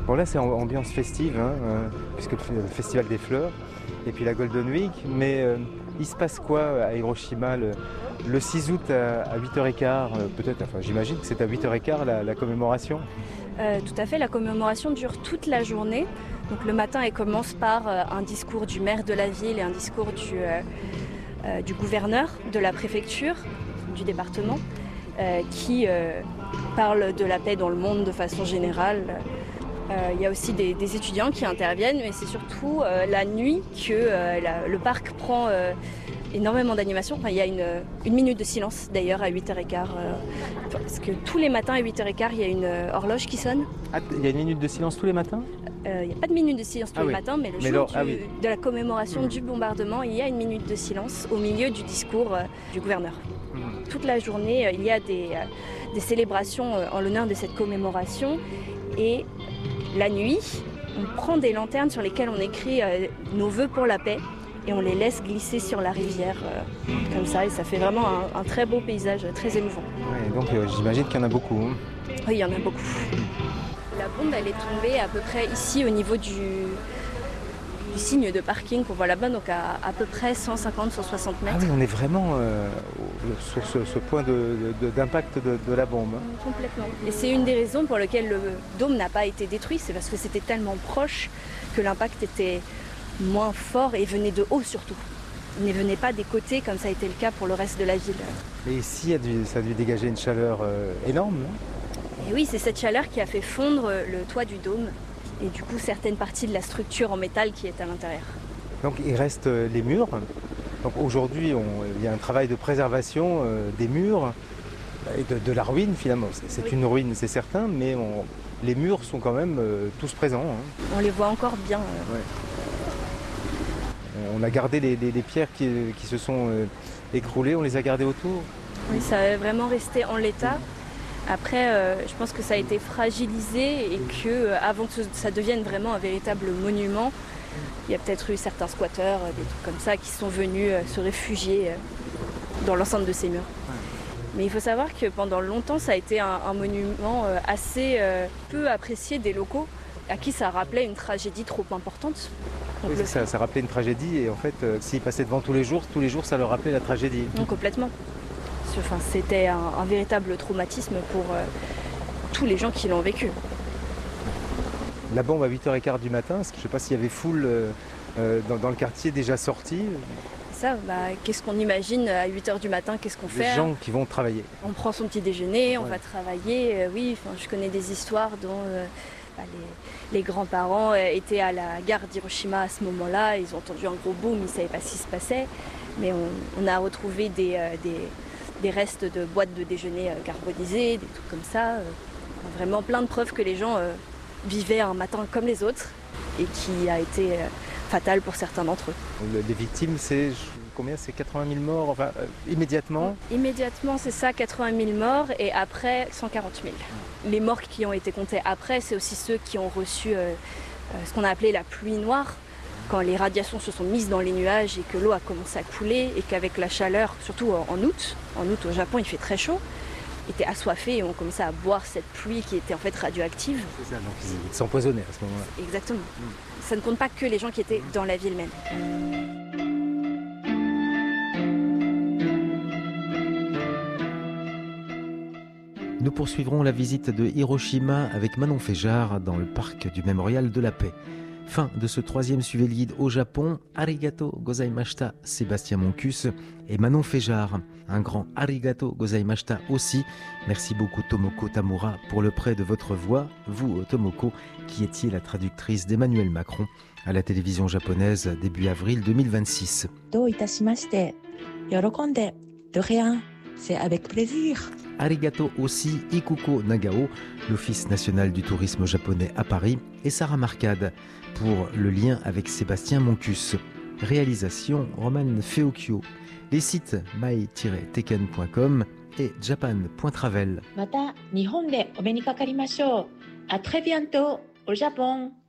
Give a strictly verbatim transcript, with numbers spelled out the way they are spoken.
Bon là c'est ambiance festive, hein, euh, puisque le Festival des Fleurs et puis la Golden Week, mais euh, il se passe quoi à Hiroshima le, le six août à, à huit heures quinze, euh, peut-être, enfin j'imagine que c'est à huit heures quinze la, la commémoration. Euh, tout à fait, la commémoration dure toute la journée. Donc le matin, elle commence par euh, un discours du maire de la ville et un discours du, euh, euh, du gouverneur de la préfecture, du département, euh, qui euh, parle de la paix dans le monde de façon générale. Euh, il y a aussi des, des étudiants qui interviennent, mais c'est surtout euh, la nuit que euh, la, le parc prend euh, énormément d'animations. Enfin, il y a une, une minute de silence d'ailleurs à huit heures quinze, euh, parce que tous les matins à huit heures quinze, il y a une euh, horloge qui sonne. Ah, il y a une minute de silence tous les matins ? Euh, il n'y a pas de minute de silence tous ah les oui. matins, mais le mais jour alors, du, ah oui. de la commémoration mmh. du bombardement, il y a une minute de silence au milieu du discours euh, du gouverneur. Mmh. Toute la journée, euh, il y a des, euh, des célébrations euh, en l'honneur de cette commémoration, et la nuit, on prend des lanternes sur lesquelles on écrit euh, nos vœux pour la paix et on les laisse glisser sur la rivière euh, comme ça, et ça fait vraiment un, un très beau paysage, très émouvant. Ouais, donc euh, j'imagine qu'il y en a beaucoup. Hein. Oui, il y en a beaucoup. La bombe, elle est tombée à peu près ici au niveau du, du signe de parking qu'on voit là-bas, donc à à peu près cent cinquante à cent soixante mètres. Ah oui, on est vraiment euh, sur ce, ce point de, de, d'impact de, de la bombe. Hein. Complètement. Et c'est une des raisons pour lesquelles le dôme n'a pas été détruit, c'est parce que c'était tellement proche que l'impact était moins fort et venait de haut surtout. Il ne venait pas des côtés comme ça a été le cas pour le reste de la ville. Et ici, ça a dû dégager une chaleur euh, énorme, non ? Et oui, c'est cette chaleur qui a fait fondre le toit du dôme et du coup certaines parties de la structure en métal qui est à l'intérieur. Donc il reste euh, les murs. Donc aujourd'hui, on, il y a un travail de préservation euh, des murs et de, de la ruine finalement. C'est, c'est oui. Une ruine, c'est certain, mais on, les murs sont quand même euh, tous présents. Hein. On les voit encore bien. Euh. Ouais. On a gardé les, les, les pierres qui, qui se sont euh, écroulées, on les a gardées autour. Oui, ça est vraiment resté en l'état. Après, euh, je pense que ça a été fragilisé et que euh, avant que ça devienne vraiment un véritable monument, il y a peut-être eu certains squatteurs, des trucs comme ça, qui sont venus euh, se réfugier euh, dans l'enceinte de ces murs. Mais il faut savoir que pendant longtemps, ça a été un, un monument euh, assez euh, peu apprécié des locaux, à qui ça rappelait une tragédie trop importante. Donc oui, le... ça, ça rappelait une tragédie et en fait, euh, s'ils passaient devant tous les jours, tous les jours, ça leur rappelait la tragédie. Non, complètement. Enfin, c'était un, un véritable traumatisme pour euh, tous les gens qui l'ont vécu. La bombe à huit heures quinze du matin, je ne sais pas s'il y avait foule euh, euh, dans, dans le quartier déjà sortie. Ça, bah, qu'est-ce qu'on imagine à huit heures du matin, qu'est-ce qu'on des fait ? Des gens qui vont travailler. On prend son petit déjeuner, on ouais. va travailler. Euh, oui, je connais des histoires dont euh, bah, les, les grands-parents euh, étaient à la gare d'Hiroshima à ce moment-là. Ils ont entendu un gros boom, ils ne savaient pas ce qui se passait. Mais on, on a retrouvé des... Euh, des des restes de boîtes de déjeuner carbonisées, des trucs comme ça. Euh, vraiment plein de preuves que les gens euh, vivaient un matin comme les autres et qui a été euh, fatal pour certains d'entre eux. Les victimes, c'est combien ? C'est quatre-vingt mille morts, enfin, euh, immédiatement ? Immédiatement, c'est ça, quatre-vingt mille morts et après cent quarante mille. Les morts qui ont été comptés après, c'est aussi ceux qui ont reçu euh, ce qu'on a appelé la pluie noire, quand les radiations se sont mises dans les nuages et que l'eau a commencé à couler et qu'avec la chaleur, surtout en août, en août au Japon il fait très chaud, étaient assoiffés et ont commencé à boire cette pluie qui était en fait radioactive. C'est ça, donc ils s'empoisonnaient à ce moment-là. Exactement. Mm. Ça ne compte pas que les gens qui étaient dans la ville même. Nous poursuivrons la visite de Hiroshima avec Manon Féjard dans le parc du Mémorial de la Paix. Fin de ce troisième Suivi-Lead au Japon. Arigato gozaimashita, Sébastien Moncus et Manon Féjard. Un grand arigato gozaimashita aussi. Merci beaucoup Tomoko Tamura pour le prêt de votre voix. Vous, Tomoko, qui étiez la traductrice d'Emmanuel Macron à la télévision japonaise début avril deux mille vingt-six. Do itashimashite. Yorokonde. De rien. C'est avec plaisir. Arigato aussi Ikuko Nagao, l'Office national du tourisme japonais à Paris, et Sarah Marcade pour le lien avec Sébastien Moncus. Réalisation Roman Feocchio. Les sites mai tiret teken point com et japan point travel. Mata Nihon de o meni kakarimashou. À très bientôt au Japon.